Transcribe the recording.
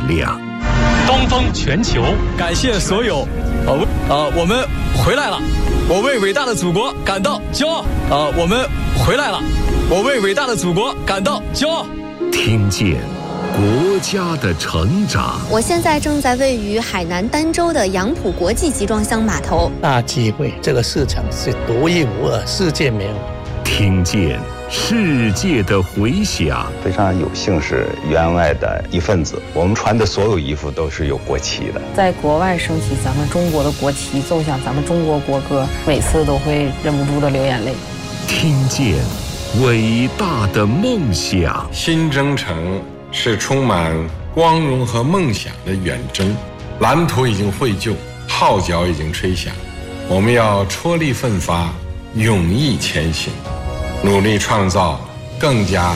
量。 东风全球， 感谢所有，我们回来了，我为伟大的祖国感到骄傲。我们回来了，我为伟大的祖国感到骄傲。 听见国家的成长。 我现在正在位于海南儋州的杨浦国际集装箱码头。 大机会，这个市场是独一无二，世界没有。 听见世界的回响。 非常有幸是员外的一份子，我们穿的所有衣服都是有国旗的。 在国外升起咱们中国的国旗，奏响咱们中国国歌，每次都会忍不住的流眼泪。 听见伟大的梦想。 新征程是充满光荣和梦想的远征，蓝图已经绘就，号角已经吹响，我们要踔厉奋发，勇毅前行，努力创造更加